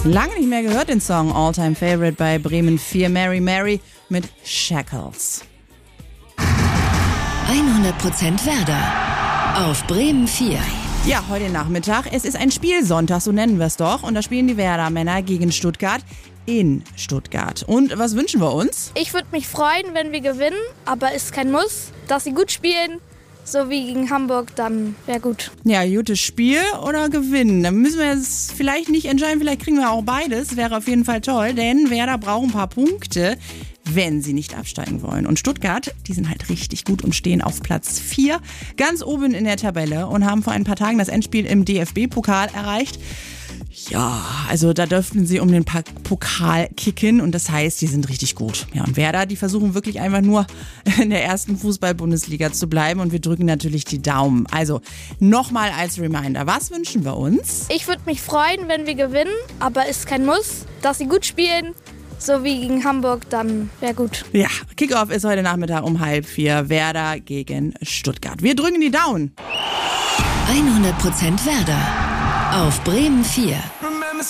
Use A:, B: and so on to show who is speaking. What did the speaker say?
A: Lange nicht mehr gehört den Song All-Time Favorite bei Bremen 4, Mary Mary mit Shackles.
B: 100% Werder auf Bremen 4.
A: Ja, heute Nachmittag. Es ist ein Spielsonntag, so nennen wir es doch. Und da spielen die Werder-Männer gegen Stuttgart in Stuttgart. Und was wünschen wir uns?
C: Ich würde mich freuen, wenn wir gewinnen, aber ist kein Muss. Dass sie gut spielen, so wie gegen Hamburg, dann wäre gut.
A: Ja, gutes Spiel oder gewinnen. Da müssen wir jetzt vielleicht nicht entscheiden, vielleicht kriegen wir auch beides. Wäre auf jeden Fall toll, denn Werder braucht ein paar Punkte, wenn sie nicht absteigen wollen. Und Stuttgart, die sind halt richtig gut und stehen auf Platz 4, ganz oben in der Tabelle und haben vor ein paar Tagen das Endspiel im DFB-Pokal erreicht. Ja, also da dürften sie um den Pokal kicken und das heißt, die sind richtig gut. Ja, und Werder, die versuchen wirklich einfach nur in der ersten Fußball-Bundesliga zu bleiben und wir drücken natürlich die Daumen. Also nochmal als Reminder, was wünschen wir uns?
C: Ich würde mich freuen, wenn wir gewinnen, aber ist kein Muss. Dass sie gut spielen, so wie gegen Hamburg, dann wäre gut.
A: Ja, Kickoff ist heute Nachmittag um 3:30, Werder gegen Stuttgart. Wir drücken die Daumen.
B: 100% Werder auf Bremen 4.